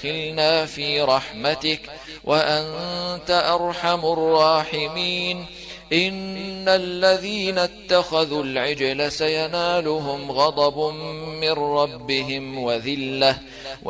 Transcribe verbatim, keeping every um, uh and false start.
وأدخلنا في رحمتك وأنت أرحم الراحمين. إن الذين اتخذوا العجل سينالهم غضب من ربهم وذلة